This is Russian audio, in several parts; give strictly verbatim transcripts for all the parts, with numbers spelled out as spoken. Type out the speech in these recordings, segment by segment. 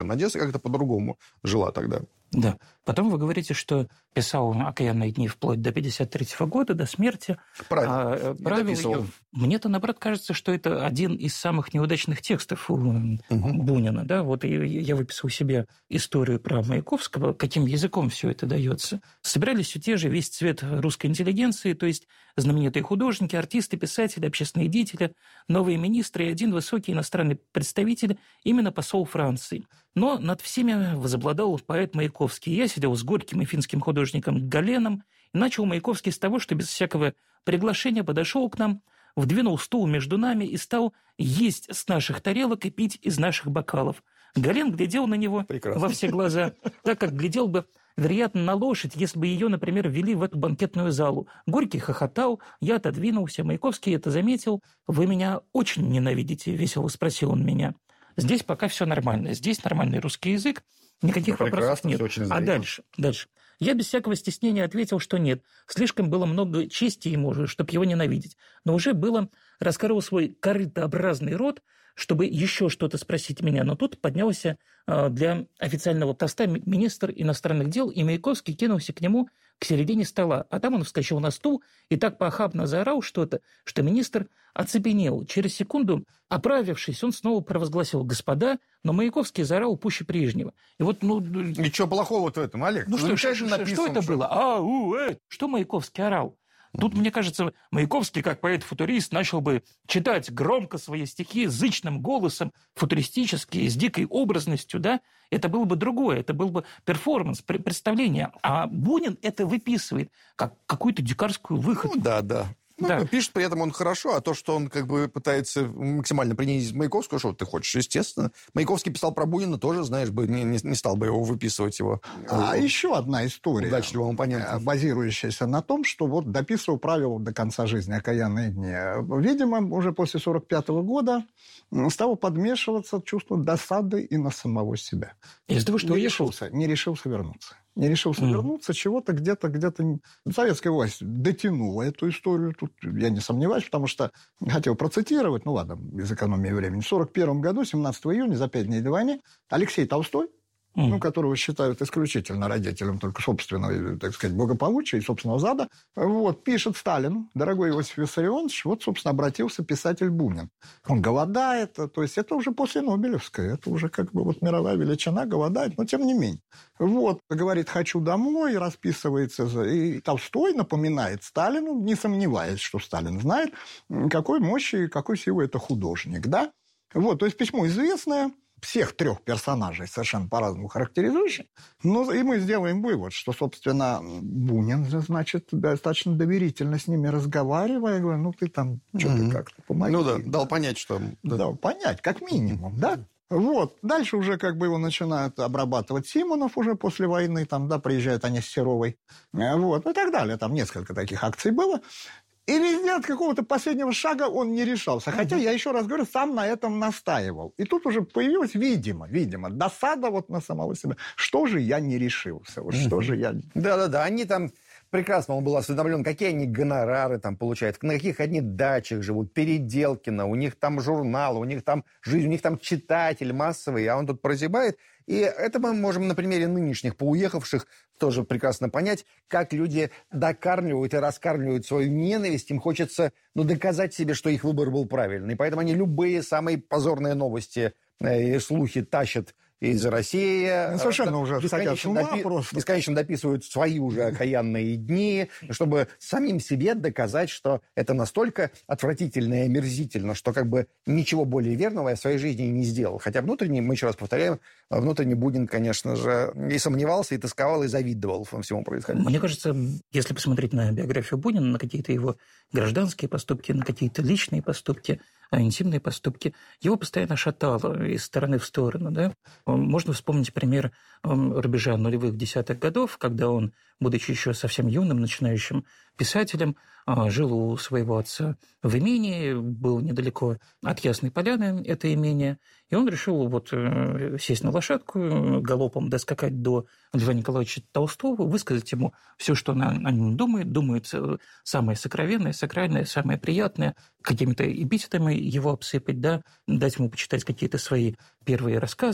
определенно. Одесса как-то по-другому жила тогда. Да. Потом вы говорите, что писал «Окаянные дни» вплоть до пятьдесят третьего года, до смерти. Правильно. А, правил ее. Мне-то, наоборот, кажется, что это один из самых неудачных текстов у угу. Бунина. Да? Вот я выписал себе историю про Маяковского, каким языком все это дается. Собирались все те же, весь цвет русской интеллигенции, то есть знаменитые художники, артисты, писатели, общественные деятели, новые министры и один высокий иностранный представитель, именно посол Франции. Но над всеми возобладал поэт Маяковский. Я сидел с горьким и финским художником Галеном, и начал Маяковский с того, что без всякого приглашения подошел к нам, вдвинул стул между нами и стал есть с наших тарелок и пить из наших бокалов. Гален глядел на него Прекрасно. Во все глаза, так как глядел бы, вероятно, на лошадь, если бы ее, например, ввели в эту банкетную залу. Горький хохотал, я отодвинулся, Маяковский это заметил. «Вы меня очень ненавидите?» – весело спросил он меня. Здесь пока все нормально, здесь нормальный русский язык, никаких ну, вопросов нет. А дальше, дальше. Я без всякого стеснения ответил, что нет. Слишком было много чести ему, чтобы его ненавидеть. Но уже было, раскрыл свой корытообразный рот, чтобы еще что-то спросить меня. Но тут поднялся для официального тоста министр иностранных дел, и Маяковский кинулся к нему к середине стола. А там он вскочил на стул и так похабно заорал что-то, что министр оцепенел. Через секунду, оправившись, он снова провозгласил «господа», но Маяковский заорал пуще прежнего. И вот, ну... Ничего плохого-то в этом, Олег. Ну, ну что, что, написано, что это что... было? А, у, э. Что Маяковский орал? Тут, мне кажется, Маяковский, как поэт-футурист, начал бы читать громко свои стихи зычным голосом, футуристически, с дикой образностью, да? Это было бы другое, это был бы перформанс, представление. А Бунин это выписывает как какую-то дикарскую выходку. Ну, да, да. Ну, да. Пишет при этом он хорошо, а то, что он как бы пытается максимально принизить Маяковского, что ты хочешь, естественно. Маяковский писал про Бунина тоже, знаешь, бы не, не, не стал бы его выписывать его. А его, еще одна история, удачливому оппоненту, базирующаяся на том, что вот дописывал правила до конца жизни «Окаянные дни». Видимо, уже после сорок пятого года стало подмешиваться чувство досады и на самого себя. Из-за того, что не решился, не решился вернуться. Не решился mm. вернуться, чего-то где-то, где-то... Советская власть дотянула эту историю, тут я не сомневаюсь, потому что хотел процитировать, ну ладно, без экономии времени. В сорок первом году, семнадцатого июня, за пять дней до войны, Алексей Толстой, mm. ну, которого считают исключительно родителем только собственного, так сказать, благополучия и собственного зада, вот, пишет Сталину: дорогой Иосиф Виссарионович, вот, собственно, обратился писатель Бунин. Он голодает, то есть это уже после Нобелевской, это уже как бы вот мировая величина, голодает, но тем не менее. Вот, говорит, хочу домой, расписывается. И Толстой напоминает Сталину, не сомневаясь, что Сталин знает, какой мощи и какой силы это художник, да? Вот, то есть письмо известное, всех трех персонажей совершенно по-разному характеризующие. Ну, и мы сделаем вывод, что, собственно, Бунин, значит, достаточно доверительно с ними разговаривая, говорит, ну, ты там что-то mm-hmm. как-то помоги. Ну, да, дал понять, что... Да. Дал понять, как минимум, да? Вот. Дальше уже как бы его начинают обрабатывать Симонов уже после войны, там, да, приезжают они с Серовой, вот, и так далее. Там несколько таких акций было. И везде от какого-то последнего шага он не решался. Хотя, я еще раз говорю, сам на этом настаивал. И тут уже появилась, видимо, видимо, досада вот на самого себя. Что же я не решился? Вот что же я... Да-да-да, они там... Прекрасно он был осведомлен, какие они гонорары там получают, на каких они дачах живут, Переделкино, у них там журнал, у них там жизнь, у них там читатель массовый, а он тут прозябает. И это мы можем на примере нынешних поуехавших тоже прекрасно понять, как люди докармливают и раскармливают свою ненависть. Им хочется, ну, доказать себе, что их выбор был правильный. Поэтому они любые самые позорные новости и слухи тащат из России. Ну, совершенно уже бесконечно, допи- просто. бесконечно дописывают свои уже окаянные дни, чтобы самим себе доказать, что это настолько отвратительно и омерзительно, что как бы ничего более верного я в своей жизни не сделал. Хотя внутренне, мы еще раз повторяем, внутренне Бунин, конечно же, и сомневался, и тосковал, и завидовал всему происходящему. Мне кажется, если посмотреть на биографию Бунина, на какие-то его гражданские поступки, на какие-то личные поступки, интимные поступки, его постоянно шатало из стороны в сторону. Да? Можно вспомнить пример рубежа нулевых десятых годов, когда он, будучи еще совсем юным, начинающим писателем, жил у своего отца в имении, был недалеко от Ясной Поляны, это имение, и он решил вот сесть на лошадку, галопом доскакать до Льва Николаевича Толстого, высказать ему все, что он о нем думает, думает самое сокровенное, сакральное, самое приятное, какими-то эпитетами его обсыпать, да, дать ему почитать какие-то свои первые рассказы,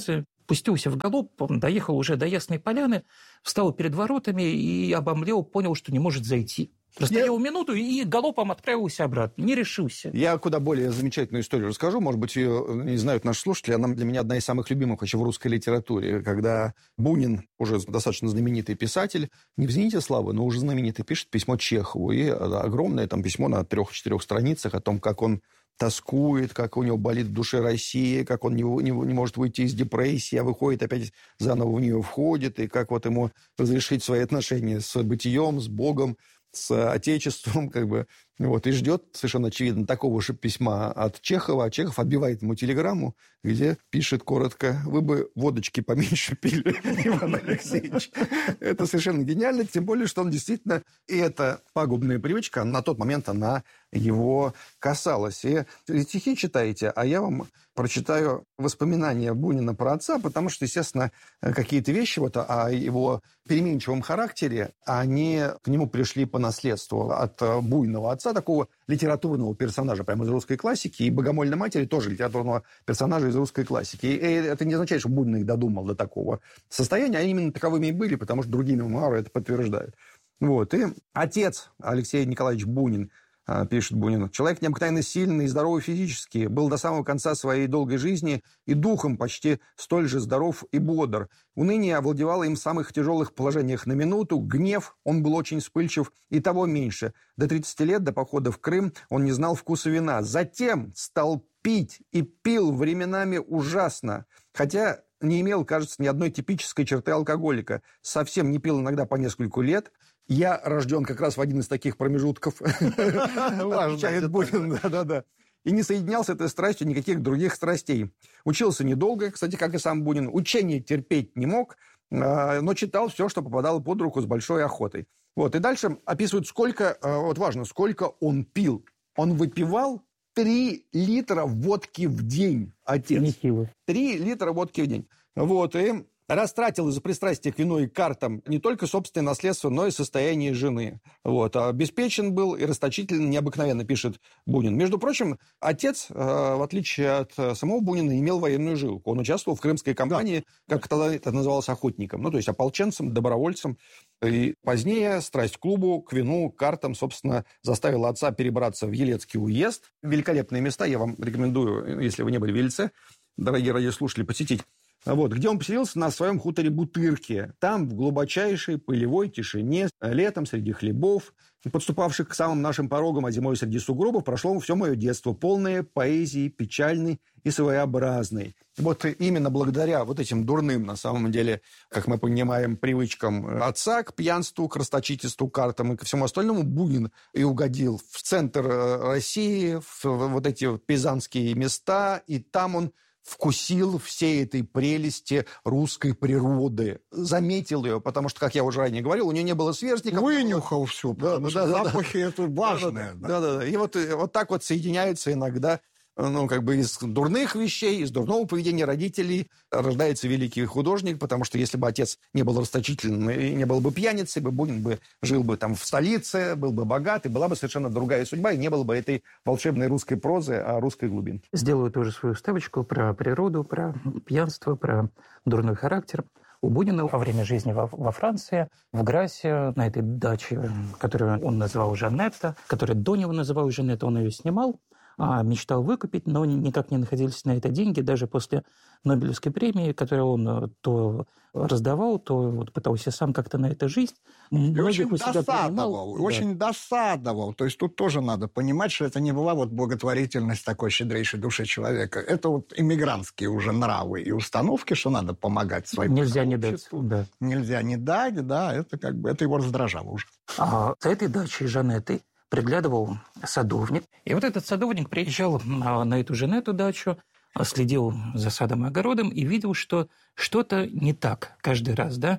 пустился в галоп, доехал уже до Ясной Поляны, встал перед воротами и обомлел, понял, что не может зайти. Простоял я... минуту и галопом отправился обратно. Не решился. Я куда более замечательную историю расскажу. Может быть, ее не знают наши слушатели. Она для меня одна из самых любимых еще в русской литературе. Когда Бунин, уже достаточно знаменитый писатель, не в «Зените славы», но уже знаменитый, пишет письмо Чехову. И огромное там письмо на трех-четырех страницах о том, как он тоскует, как у него болит в душе Россия, как он не, не, не может выйти из депрессии, а выходит опять заново в нее входит, и как вот ему разрешить свои отношения с бытием, с Богом, с Отечеством, как бы, вот, и ждет, совершенно очевидно, такого же письма от Чехова, а Чехов отбивает ему телеграмму, где пишет коротко: «Вы бы водочки поменьше пили, Иван Алексеевич». Это совершенно гениально, тем более, что он действительно, и эта пагубная привычка, на тот момент она его касалась. И стихи читаете, а я вам прочитаю воспоминания Бунина про отца, потому что, естественно, какие-то вещи вот о его переменчивом характере, они к нему пришли по наследству от буйного отца, такого литературного персонажа прямо из русской классики, и богомольной матери тоже литературного персонажа из русской классики. И это не означает, что Бунин их додумал до такого состояния, они именно таковыми и были, потому что другие мемуары это подтверждают. Вот. И отец Алексей Николаевич Бунин, пишет Бунин, человек необыкновенно сильный и здоровый физически, был до самого конца своей долгой жизни и духом почти столь же здоров и бодр. Уныние овладевало им в самых тяжелых положениях на минуту, гнев, он был очень вспыльчив и того меньше. До тридцати лет, до похода в Крым, он не знал вкуса вина. Затем стал пить и пил временами ужасно, хотя не имел, кажется, ни одной типической черты алкоголика. Совсем не пил иногда по нескольку лет. Я рожден как раз в один из таких промежутков. Отвечает Бунин, да-да-да. И не соединял с этой страстью никаких других страстей. Учился недолго, кстати, как и сам Бунин. Учение терпеть не мог, но читал все, что попадало под руку, с большой охотой. Вот. И дальше описывают, сколько, вот важно, сколько он пил. Он выпивал три литра водки в день, отец. Три литра водки в день. Вот, и растратил из-за пристрастия к вину и картам не только собственное наследство, но и состояние жены. Вот. Обеспечен был и расточителен необыкновенно, пишет Бунин. Между прочим, отец, в отличие от самого Бунина, имел военную жилку. Он участвовал в крымской кампании, как тогда это называлось, охотником. Ну, то есть ополченцем, добровольцем. И позднее страсть к клубу, к вину, к картам, собственно, заставила отца перебраться в Елецкий уезд. Великолепные места, я вам рекомендую, если вы не были в Ельце, дорогие радиослушатели, посетить. Вот, где он поселился на своем хуторе Бутырке. Там, в глубочайшей пылевой тишине, летом среди хлебов, подступавших к самым нашим порогам, а зимой среди сугробов, прошло все мое детство, полное поэзии, печальной и своеобразной. Вот именно благодаря вот этим дурным, на самом деле, как мы понимаем, привычкам отца к пьянству, к расточительству, картам и ко всему остальному, Бунин и угодил в центр России, в вот эти пизанские места, и там он вкусил всей этой прелести русской природы, заметил ее, потому что, как я уже ранее говорил, у нее не было сверстников. Вынюхал все, да, потому да, что да, запахи да, это важное. Да, да, да, да. И вот, вот так вот соединяются иногда, ну, как бы из дурных вещей, из дурного поведения родителей рождается великий художник, потому что если бы отец не был расточительным и не был бы пьяницей, бы Бунин бы жил бы там в столице, был бы богат, и была бы совершенно другая судьба, и не было бы этой волшебной русской прозы, а русской глубинки. Сделаю тоже свою вставочку про природу, про пьянство, про дурной характер. У Бунина во время жизни во, во Франции, в Грассе, на этой даче, которую он называл Жанетта, которую до него называл Жанетта, он ее снимал, а мечтал выкупить, но никак не находились на это деньги, даже после Нобелевской премии, которую он то раздавал, то вот пытался сам как-то на это жить. И очень досадовал, очень да. досадовал. То есть тут тоже надо понимать, что это не была вот благотворительность такой щедрейшей души человека. Это вот иммигрантские уже нравы и установки, что надо помогать своим. Нельзя не дать. Да. Нельзя не дать, да, это как бы, это его раздражало уже. А за этой дачей Жанетты приглядывал садовник. И вот этот садовник приезжал на эту Жанетту дачу, следил за садом и огородом и видел, что что-то не так каждый раз, да,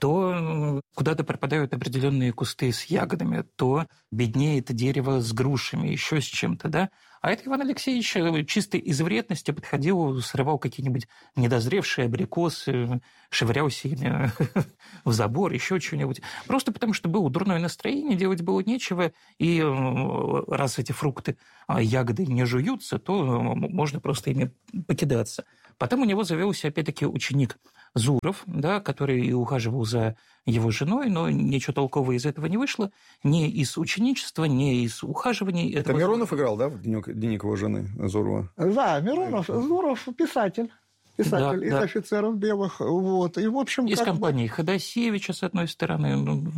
то куда-то пропадают определенные кусты с ягодами, то беднеет дерево с грушами, еще с чем-то, да. А это Иван Алексеевич чисто из вредности подходил, срывал какие-нибудь недозревшие абрикосы, швырялся ими в забор, еще что-нибудь. Просто потому, что было дурное настроение, делать было нечего, и раз эти фрукты, ягоды не жуются, то можно просто ими покидаться. Потом у него завелся, опять-таки, ученик Зуров, да, который и ухаживал за его женой, но ничего толкового из этого не вышло. Ни из ученичества, ни из ухаживаний. Это этого... Миронов играл, да, в «Денек, дневник его жены» Зурова? Да, Миронов, Зуров писатель. Писатель да, из да. офицеров белых. Вот. И, в общем, из компании бы... Ходосевича, с одной стороны.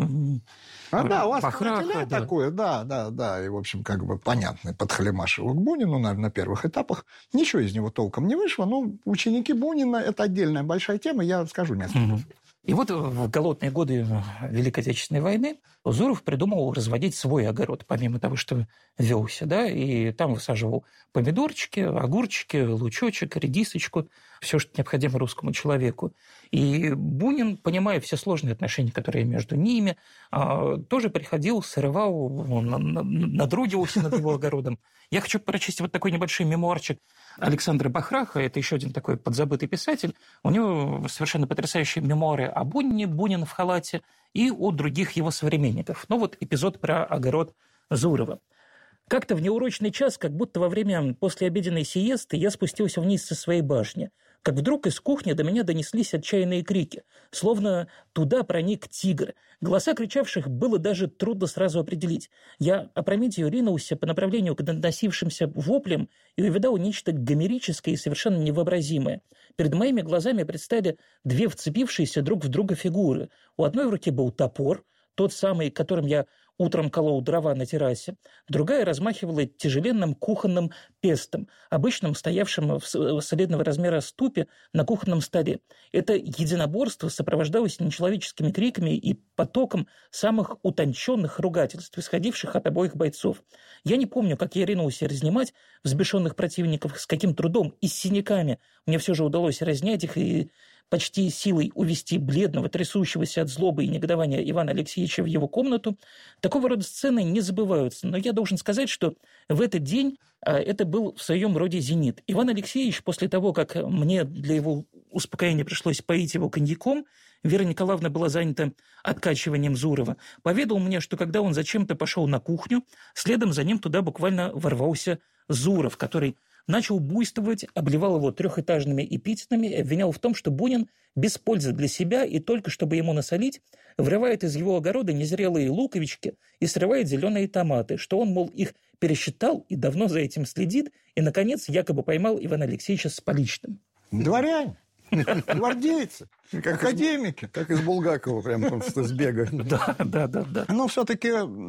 А, да, у вас Бахраха, да. такое, да, да, да. И, в общем, как бы понятный подхалимаш его к Бунину на, на первых этапах. Ничего из него толком не вышло. Но ученики Бунина – это отдельная большая тема. Я скажу несколько. Угу. И вот в голодные годы Великой Отечественной войны Зуров придумал разводить свой огород, помимо того, что велся, да, и там высаживал помидорчики, огурчики, лучочек, редисочку, все, что необходимо русскому человеку. И Бунин, понимая все сложные отношения, которые между ними, тоже приходил, срывал, надругивался над его огородом. Я хочу прочесть вот такой небольшой мемуарчик Александра Бахраха, это еще один такой подзабытый писатель. У него совершенно потрясающие мемуары о Бунине, Бунин в халате, и о других его современниках. Ну вот эпизод про огород Зурова. Как-то в неурочный час, как будто во время послеобеденной сиесты, я спустился вниз со своей башни, как вдруг из кухни до меня донеслись отчаянные крики, словно туда проник тигр. Голоса кричавших было даже трудно сразу определить. Я опрометью ринулся по направлению к доносившимся воплям и увидал нечто гомерическое и совершенно невообразимое. Перед моими глазами предстали две вцепившиеся друг в друга фигуры. У одной в руке был топор, тот самый, которым я утром колол дрова на террасе, другая размахивала тяжеленным кухонным пестом, обычным стоявшим в солидного размера ступе на кухонном столе. Это единоборство сопровождалось нечеловеческими криками и потоком самых утонченных ругательств, исходивших от обоих бойцов. Я не помню, как я ринулся разнимать взбешенных противников, с каким трудом и с синяками мне все же удалось разнять их и почти силой увести бледного, трясущегося от злобы и негодования Ивана Алексеевича в его комнату. Такого рода сцены не забываются, но я должен сказать, что в этот день это был в своем роде зенит. Иван Алексеевич, после того, как мне для его успокоения пришлось поить его коньяком, Вера Николаевна была занята откачиванием Зурова, поведал мне, что когда он зачем-то пошел на кухню, следом за ним туда буквально ворвался Зуров, который начал буйствовать, обливал его трехэтажными эпитетами и обвинял в том, что Бунин без пользы для себя и только чтобы ему насолить, вырывает из его огорода незрелые луковички и срывает зеленые томаты, что он, мол, их пересчитал и давно за этим следит, и, наконец, якобы поймал Ивана Алексеевича с поличным. Дворяне, гвардейцы, академики. Как из Булгакова, прям с бега. Да, да, да, да. Но все-таки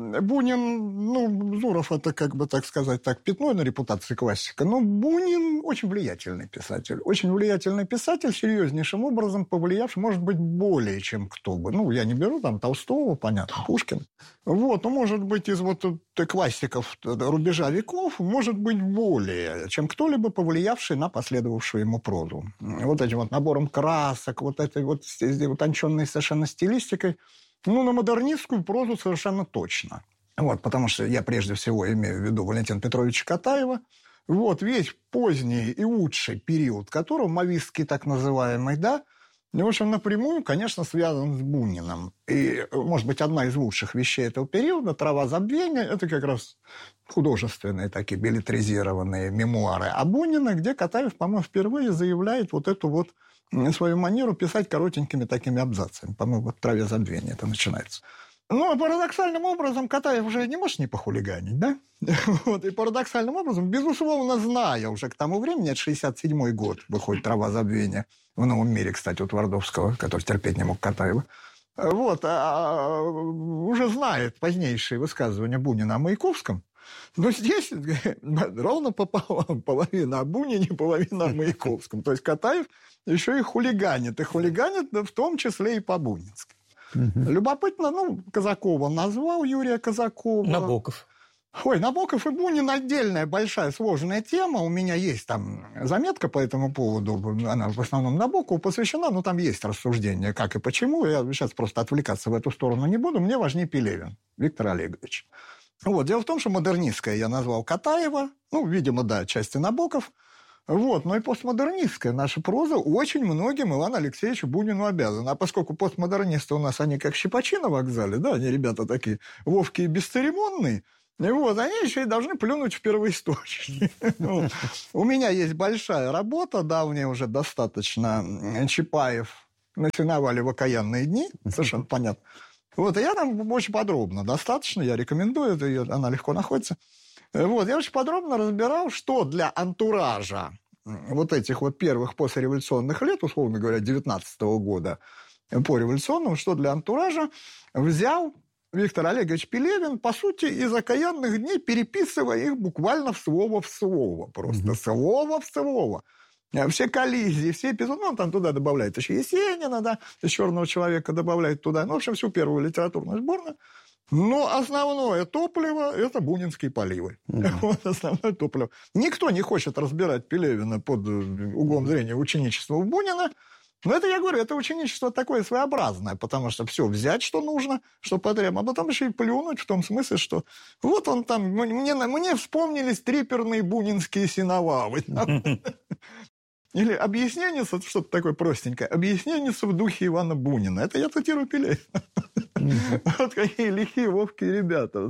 Бунин, ну, Зуров это, как бы так сказать, так, пятно на репутации классика, но Бунин очень влиятельный писатель. Очень влиятельный писатель, серьезнейшим образом повлиявший, может быть, более, чем кто бы. Ну, я не беру там Толстого, понятно, Пушкина. Вот, ну, может быть, из вот классиков рубежа веков, может быть, более, чем кто-либо повлиявший на последовавшую ему прозу. Вот этим вот набором красок, вот этой вот утонченной совершенно стилистикой, ну, на модернистскую прозу совершенно точно. Вот, потому что я прежде всего имею в виду Валентина Петровича Катаева. Вот, весь поздний и лучший период которого, мавистский так называемый, да, и, в общем, напрямую, конечно, связан с Буниным. И, может быть, одна из лучших вещей этого периода «Трава забвения» – это как раз художественные такие билетризированные мемуары о Бунине, где Катаев, по-моему, впервые заявляет вот эту вот свою манеру писать коротенькими такими абзацами. По-моему, в «Траве забвения» это начинается. Ну, парадоксальным образом Катаев уже не может не похулиганить, да? Вот, и парадоксальным образом, безусловно, зная уже к тому времени, это шестьдесят седьмой год, выходит «Трава забвения», в «Новом мире», кстати, у Твардовского, который терпеть не мог Катаева. Вот, а уже знает позднейшие высказывания Бунина о Маяковском, но здесь ровно пополам. Половина о Бунине, половина о Маяковском. То есть Катаев еще и хулиганит. И хулиганит в том числе и по-бунински. Угу. Любопытно, ну, Казакова назвал, Юрия Казакова. Набоков. Ой, Набоков и Бунин отдельная большая сложная тема. У меня есть там заметка по этому поводу. Она в основном Набокову посвящена, но там есть рассуждения, как и почему. Я сейчас просто отвлекаться в эту сторону не буду. Мне важнее Пелевин Виктор Олегович. Вот. Дело в том, что модернистская я назвал Катаева. Ну, видимо, да, отчасти Набоков. Вот. Но и постмодернистская наша проза очень многим Ивану Алексеевичу Бунину обязана. А поскольку постмодернисты у нас, они как щипачи на вокзале, да, они ребята такие ловкие и бесцеремонные, И вот, они еще и должны плюнуть в первоисточник. У меня есть большая работа, давняя уже достаточно, Чапаев на сеновале в окаянные дни, совершенно понятно. Вот, и я там очень подробно, достаточно, я рекомендую, это, она легко находится. Вот, я очень подробно разбирал, что для антуража вот этих вот первых послереволюционных лет, условно говоря, девятнадцатого года по революционному, что для антуража взял Виктор Олегович Пелевин, по сути, из окаянных дней, переписывая их буквально в слово в слово. Просто mm-hmm. слово в слово. Все коллизии, все эпизоды, ну, он там туда добавляет еще Есенина, да, «Черного человека» добавляет туда. Ну, в общем, всю первую литературную сборную. Но основное топливо – это бунинские поливы. Mm-hmm. Вот основное топливо. Никто не хочет разбирать Пелевина под углом зрения ученичества в Бунина. Но это, я говорю, это ученичество такое своеобразное, потому что все взять, что нужно, что потребно, а потом еще и плюнуть в том смысле, что вот он там, мне, мне вспомнились триперные бунинские сеновалы. Или объяснение, что-то такое простенькое, объяснение в духе Ивана Бунина. Это я цитирую Пелевина. Вот какие лихие, ловкие ребята.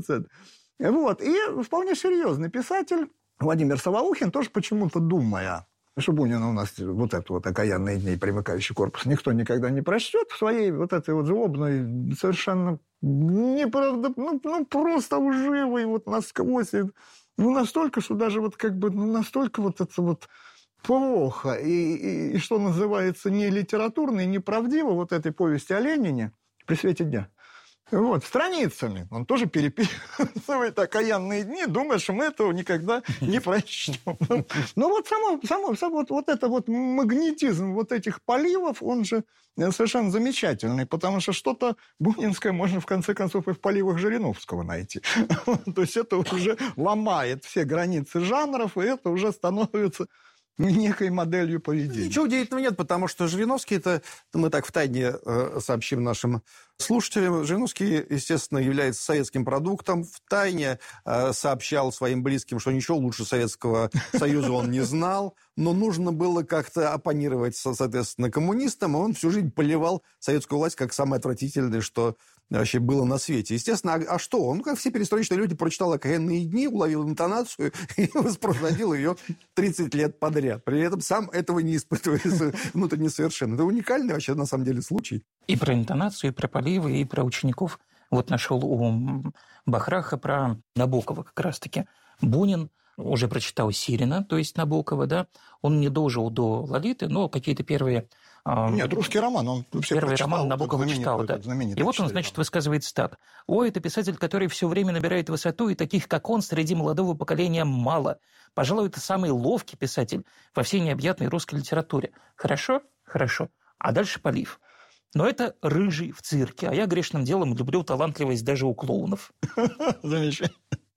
Вот. И вполне серьезный писатель Владимир Солоухин, тоже почему-то думая, что Бунина у нас вот это вот окаянные дни, примыкающий корпус, никто никогда не прочтет в своей вот этой вот злобной, совершенно неправда, ну, ну просто лживой вот насквозь. Ну, настолько, что даже вот как бы, ну, настолько вот это вот плохо. И, и, и что называется, не литературно и неправдиво вот этой повести о Ленине при свете дня. Вот, страницами. Он тоже переписывает окаянные дни, думая, что мы этого никогда не прочтем. Но вот само, само, само вот, вот это вот магнетизм вот этих поливов, он же совершенно замечательный, потому что что-то бунинское можно, в конце концов, и в поливах Жириновского найти. То есть это уже ломает все границы жанров, и это уже становится некой моделью поведения. Ничего удивительного нет, потому что Жириновский, это мы так втайне э, сообщим нашим слушателям, Жириновский, естественно, является советским продуктом, втайне э, сообщал своим близким, что ничего лучше Советского Союза он не знал, но нужно было как-то оппонировать, соответственно, коммунистам, и он всю жизнь поливал советскую власть как самое отвратительное, что вообще было на свете. Естественно, а, а что? Он, как все перестроечные люди, прочитал «Окаянные дни», уловил интонацию и воспроизводил ее тридцать лет подряд. При этом сам этого не испытывая внутренне совершенно. Это уникальный вообще, на самом деле, случай. И про интонацию, и про поливы, и про учеников. Вот нашел у Бахраха про Набокова как раз-таки. Бунин уже прочитал Сирина, то есть Набокова, да. Он не дожил до Лолиты, но какие-то первые... Нет, русский роман, он все Первый прочитал, роман Набокова читал, да. И вот он, значит, высказывается так. «О, это писатель, который все время набирает высоту, и таких, как он, среди молодого поколения мало. Пожалуй, это самый ловкий писатель во всей необъятной русской литературе». Хорошо? Хорошо. А дальше полив. Но это рыжий в цирке, а я грешным делом люблю талантливость даже у клоунов. Замечательно.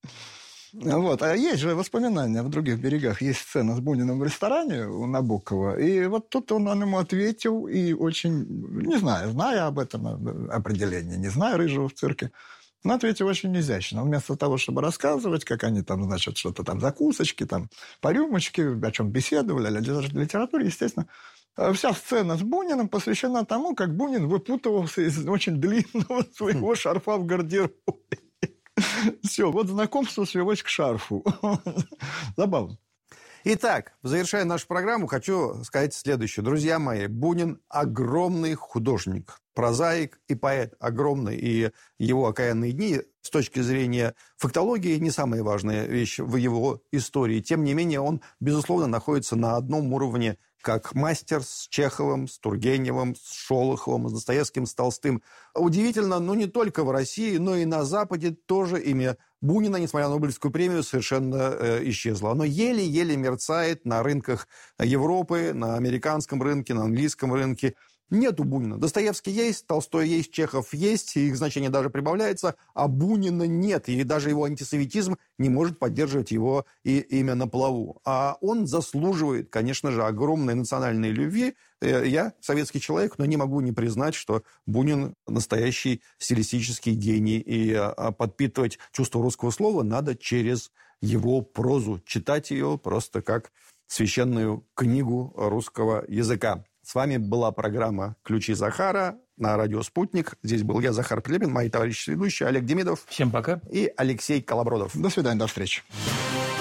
Вот. А есть же воспоминания в других берегах. Есть сцена с Буниным в ресторане у Набокова. И вот тут он, он ему ответил, и очень, не знаю, зная об этом определении, не знаю рыжего в цирке, но ответил очень изящно. Вместо того, чтобы рассказывать, как они там, значит, что-то там, закусочки, там, по рюмочке, о чем беседовали, о литературе, естественно, вся сцена с Буниным посвящена тому, как Бунин выпутывался из очень длинного своего шарфа в гардеробе. Все, вот знакомство свелось к шарфу. Забавно. Итак, завершая нашу программу, хочу сказать следующее. Друзья мои, Бунин – огромный художник, прозаик и поэт огромный. И его «Окаянные дни» с точки зрения фактологии не самая важная вещь в его истории. Тем не менее, он, безусловно, находится на одном уровне как мастер с Чеховым, с Тургеневым, с Шолоховым, с Достоевским, с Толстым. Удивительно, но не только в России, но и на Западе тоже имя Бунина, несмотря на Нобелевскую премию, совершенно э, исчезло. Оно еле-еле мерцает на рынках Европы, на американском рынке, на английском рынке. Нету Бунина. Достоевский есть, Толстой есть, Чехов есть, и их значение даже прибавляется, а Бунина нет. И даже его антисоветизм не может поддерживать его и имя на плаву. А он заслуживает, конечно же, огромной национальной любви. Я советский человек, но не могу не признать, что Бунин настоящий стилистический гений. И подпитывать чувство русского слова надо через его прозу. Читать ее просто как священную книгу русского языка. С вами была программа «Ключи Захара» на радио «Спутник». Здесь был я, Захар Прилепин, мои товарищи ведущие Олег Демидов. Всем пока. И Алексей Колобродов. До свидания, до встречи.